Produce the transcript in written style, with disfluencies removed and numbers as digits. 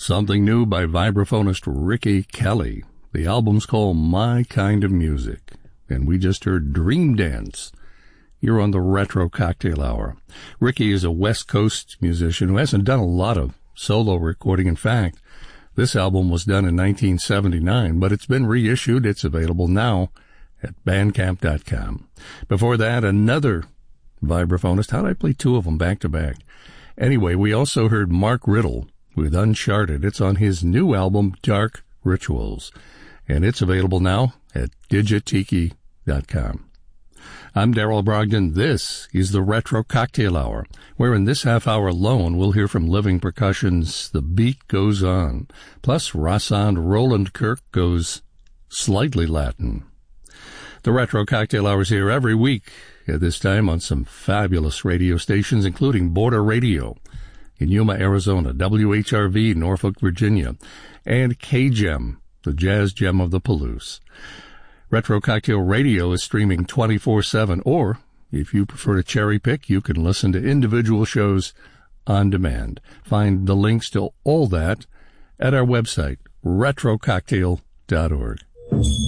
Something new by vibraphonist Ricky Kelly. The album's called My Kind of Music, and we just heard Dream Dance. You're on the Retro Cocktail Hour. Ricky is a West Coast musician who hasn't done a lot of solo recording. In fact, this album was done in 1979, but it's been reissued. It's available now at Bandcamp.com. Before that, another vibraphonist. How'd I play two of them back to back? Anyway, we also heard Mark Riddle with Uncharted. It's on his new album, Dark Rituals, and it's available now at Digitiki.com. I'm Darrell Brogdon. This is the Retro Cocktail Hour, where in this half hour alone we'll hear from Living Percussion's The Beat Goes On. Plus, Rahsaan Roland Kirk goes slightly Latin. The Retro Cocktail Hour is here every week at this time on some fabulous radio stations, including Border Radio in Yuma, Arizona, WHRV, Norfolk, Virginia, and KGEM, the jazz gem of the Palouse. Retro Cocktail Radio is streaming 24/7, or if you prefer to cherry pick, you can listen to individual shows on demand. Find the links to all that at our website, retrococktail.org.